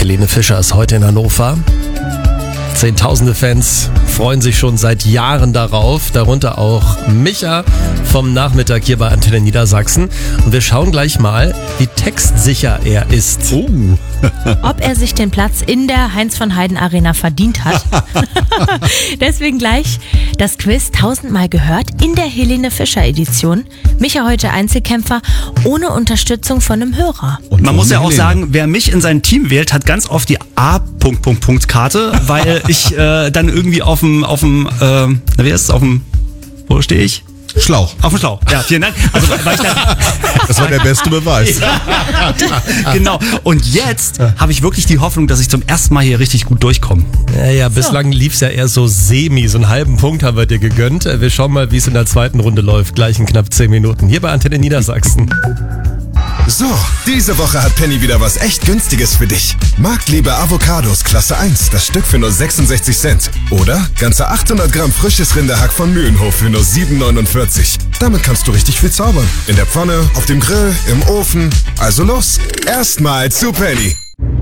Helene Fischer ist heute in Hannover. Zehntausende Fans freuen sich schon seit Jahren darauf, darunter auch Micha vom Nachmittag hier bei Antenne Niedersachsen. Und wir schauen gleich mal, wie textsicher er ist. Ob er sich den Platz in der Heinz-von-Heiden-Arena verdient hat. Deswegen gleich das Quiz 1000-mal gehört in der Helene Fischer-Edition. Micha heute Einzelkämpfer ohne Unterstützung von einem Hörer. Und man muss ja auch sagen, wer mich in sein Team wählt, hat ganz oft die A-Karte, weil ich dann irgendwie wo stehe ich? Schlauch. Auf dem Schlauch. Ja, vielen Dank. Also, weil ich das war der beste Beweis. Genau. Und jetzt habe ich wirklich die Hoffnung, dass ich zum ersten Mal hier richtig gut durchkomme. Ja, bislang lief es ja eher so semi. So einen halben Punkt haben wir dir gegönnt. Wir schauen mal, wie es in der zweiten Runde läuft. Gleich in knapp 10 Minuten. Hier bei Antenne Niedersachsen. So, diese Woche hat Penny wieder was echt Günstiges für dich. Marktliebe Avocados Klasse 1, das Stück für nur 66 Cent. Oder ganze 800 Gramm frisches Rinderhack von Mühlenhof für nur 7,49. Damit kannst du richtig viel zaubern. In der Pfanne, auf dem Grill, im Ofen. Also los, erstmal zu Penny.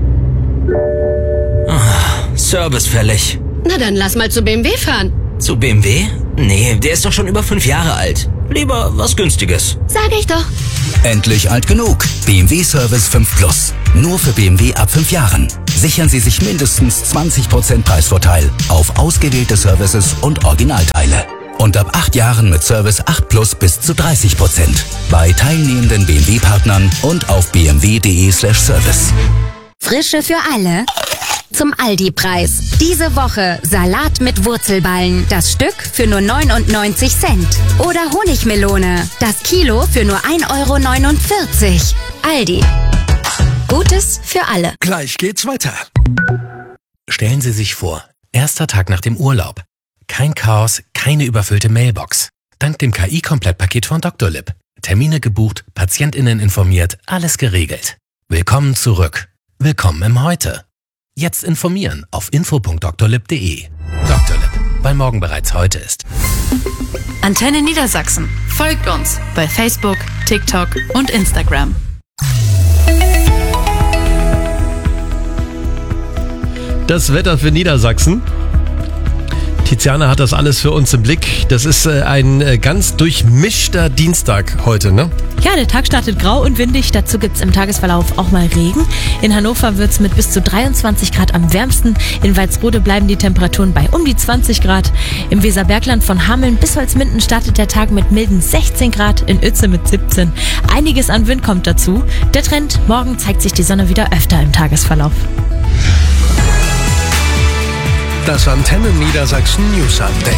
Service fällig. Na dann lass mal zu BMW fahren. Zu BMW? Nee, der ist doch schon über 5 Jahre alt. Lieber was Günstiges. Sag ich doch. Endlich alt genug. BMW Service 5 Plus. Nur für BMW ab 5 Jahren. Sichern Sie sich mindestens 20% Preisvorteil auf ausgewählte Services und Originalteile. Und ab 8 Jahren mit Service 8 Plus bis zu 30%. Bei teilnehmenden BMW-Partnern und auf bmw.de/service. Frische für alle. Zum Aldi-Preis. Diese Woche Salat mit Wurzelballen. Das Stück für nur 99 Cent. Oder Honigmelone. Das Kilo für nur 1,49 €. Aldi. Gutes für alle. Gleich geht's weiter. Stellen Sie sich vor, erster Tag nach dem Urlaub. Kein Chaos, keine überfüllte Mailbox. Dank dem KI-Komplettpaket von Dr. Lipp. Termine gebucht, PatientInnen informiert, alles geregelt. Willkommen zurück. Willkommen im Heute. Jetzt informieren auf info.drlipp.de. Dr. Lipp, weil morgen bereits heute ist. Antenne Niedersachsen. Folgt uns bei Facebook, TikTok und Instagram. Das Wetter für Niedersachsen. Tiziana hat das alles für uns im Blick. Das ist ein ganz durchmischter Dienstag heute, ne? Ja, der Tag startet grau und windig. Dazu gibt's im Tagesverlauf auch mal Regen. In Hannover wird's mit bis zu 23 Grad am wärmsten. In Walsrode bleiben die Temperaturen bei um die 20 Grad. Im Weserbergland von Hameln bis Holzminden startet der Tag mit milden 16 Grad. In Uetze mit 17. Einiges an Wind kommt dazu. Der Trend, morgen zeigt sich die Sonne wieder öfter im Tagesverlauf. Das Antenne Niedersachsen News Update.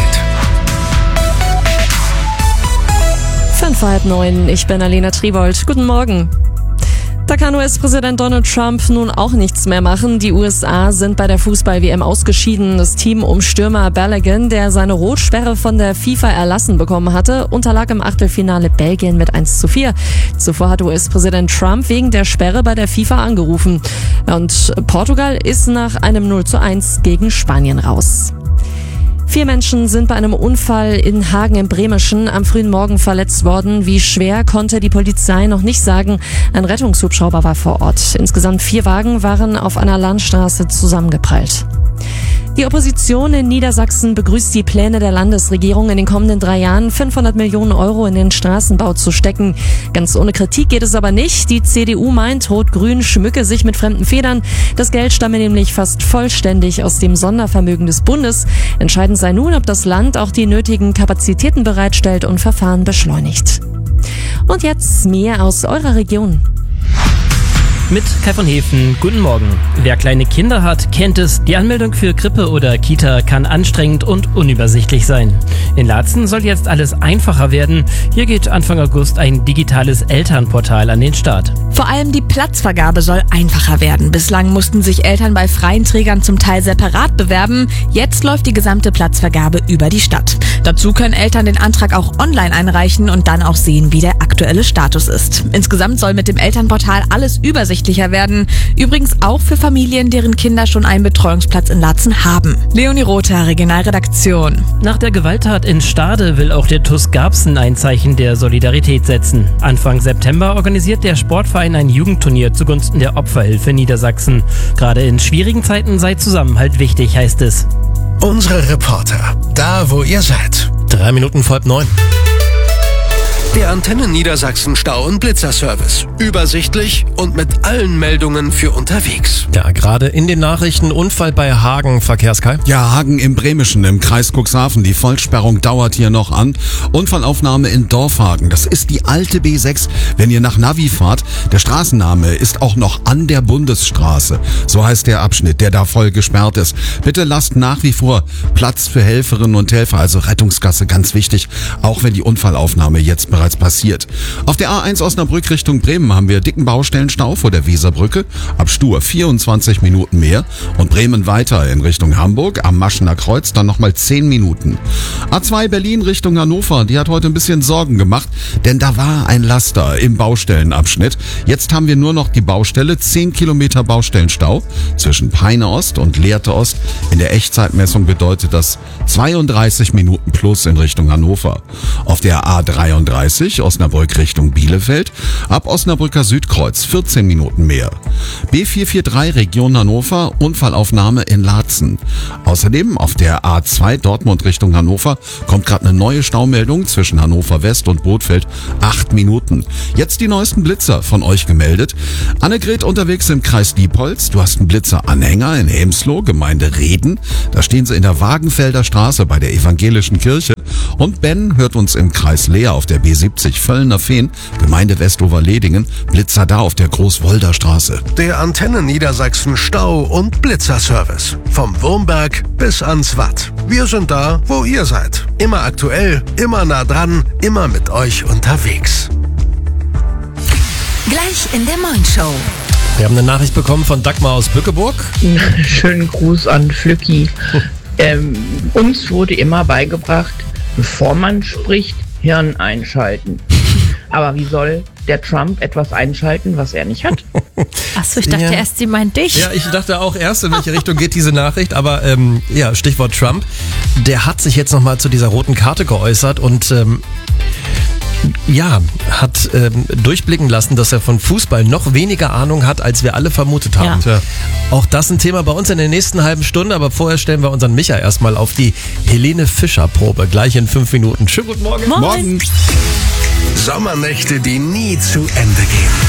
8:05, ich bin Alena Tribold. Guten Morgen. Da kann US-Präsident Donald Trump nun auch nichts mehr machen. Die USA sind bei der Fußball-WM ausgeschieden. Das Team um Stürmer Balogun, der seine Rotsperre von der FIFA erlassen bekommen hatte, unterlag im Achtelfinale Belgien mit 1:4. Zuvor hatte US-Präsident Trump wegen der Sperre bei der FIFA angerufen. Und Portugal ist nach einem 0:1 gegen Spanien raus. 4 Menschen sind bei einem Unfall in Hagen im Bremischen am frühen Morgen verletzt worden. Wie schwer, konnte die Polizei noch nicht sagen. Ein Rettungshubschrauber war vor Ort. Insgesamt 4 Wagen waren auf einer Landstraße zusammengeprallt. Die Opposition in Niedersachsen begrüßt die Pläne der Landesregierung, in den kommenden 3 Jahren 500 Millionen € in den Straßenbau zu stecken. Ganz ohne Kritik geht es aber nicht. Die CDU meint, Rot-Grün schmücke sich mit fremden Federn. Das Geld stamme nämlich fast vollständig aus dem Sondervermögen des Bundes. Entscheidend sei nun, ob das Land auch die nötigen Kapazitäten bereitstellt und Verfahren beschleunigt. Und jetzt mehr aus eurer Region. Mit Kai von Hefen, guten Morgen. Wer kleine Kinder hat, kennt es. Die Anmeldung für Krippe oder Kita kann anstrengend und unübersichtlich sein. In Laatzen soll jetzt alles einfacher werden. Hier geht Anfang August ein digitales Elternportal an den Start. Vor allem die Platzvergabe soll einfacher werden. Bislang mussten sich Eltern bei freien Trägern zum Teil separat bewerben. Jetzt läuft die gesamte Platzvergabe über die Stadt. Dazu können Eltern den Antrag auch online einreichen und dann auch sehen, wie der aktuelle Status ist. Insgesamt soll mit dem Elternportal alles übersichtlich übersichtlicher werden. Übrigens auch für Familien, deren Kinder schon einen Betreuungsplatz in Laatzen haben. Leonie Rother, Regionalredaktion. Nach der Gewalttat in Stade will auch der TuS Garbsen ein Zeichen der Solidarität setzen. Anfang September organisiert der Sportverein ein Jugendturnier zugunsten der Opferhilfe Niedersachsen. Gerade in schwierigen Zeiten sei Zusammenhalt wichtig, heißt es. Unsere Reporter, da wo ihr seid. 3 Minuten vor 9. Der Antenne Niedersachsen Stau- und Blitzerservice. Übersichtlich und mit allen Meldungen für unterwegs. Ja, gerade in den Nachrichten Unfall bei Hagen, Verkehrskai. Ja, Hagen im Bremischen im Kreis Cuxhaven. Die Vollsperrung dauert hier noch an. Unfallaufnahme in Dorfhagen. Das ist die alte B6, wenn ihr nach Navi fahrt. Der Straßenname ist auch noch an der Bundesstraße. So heißt der Abschnitt, der da voll gesperrt ist. Bitte lasst nach wie vor Platz für Helferinnen und Helfer, also Rettungsgasse, ganz wichtig, auch wenn die Unfallaufnahme jetzt bereits passiert. Auf der A1 Osnabrück Richtung Bremen haben wir dicken Baustellenstau vor der Weserbrücke. Ab Stur 24 Minuten mehr. Und Bremen weiter in Richtung Hamburg am Maschener Kreuz dann nochmal 10 Minuten. A2 Berlin Richtung Hannover, die hat heute ein bisschen Sorgen gemacht, denn da war ein Laster im Baustellenabschnitt. Jetzt haben wir nur noch die Baustelle, 10 Kilometer Baustellenstau zwischen Peine Ost und Lehrte Ost. In der Echtzeitmessung bedeutet das 32 Minuten plus in Richtung Hannover. Auf der A33 Osnabrück Richtung Bielefeld, ab Osnabrücker Südkreuz 14 Minuten mehr. B443 Region Hannover, Unfallaufnahme in Laatzen. Außerdem auf der A2 Dortmund Richtung Hannover kommt gerade eine neue Staumeldung zwischen Hannover West und Bothfeld, 8 Minuten. Jetzt die neuesten Blitzer von euch gemeldet. Annegret unterwegs im Kreis Diepholz, du hast einen Blitzer-Anhänger in Hemsloh, Gemeinde Reden. Da stehen sie in der Wagenfelder Straße bei der evangelischen Kirche. Und Ben hört uns im Kreis Leer auf der B70 Völlner Fehn, Gemeinde Westover-Ledingen, Blitzer da auf der Großwolder Straße. Der Antenne Niedersachsen Stau- und Blitzerservice. Vom Wurmberg bis ans Watt. Wir sind da, wo ihr seid. Immer aktuell, immer nah dran, immer mit euch unterwegs. Gleich in der Moin-Show. Wir haben eine Nachricht bekommen von Dagmar aus Bückeburg. Schönen Gruß an Flücki. Uns wurde immer beigebracht, bevor man spricht, Hirn einschalten. Aber wie soll der Trump etwas einschalten, was er nicht hat? Achso, ich dachte erst, sie meint dich. Ja, ich dachte auch erst, in welche Richtung geht diese Nachricht. Aber ja, Stichwort Trump. Der hat sich jetzt nochmal zu dieser roten Karte geäußert und hat durchblicken lassen, dass er von Fußball noch weniger Ahnung hat, als wir alle vermutet haben. Ja. Auch das ein Thema bei uns in der nächsten halben Stunde, aber vorher stellen wir unseren Micha erstmal auf die Helene Fischer-Probe. Gleich in 5 Minuten. Schönen guten Morgen. Morgen. Sommernächte, die nie zu Ende gehen.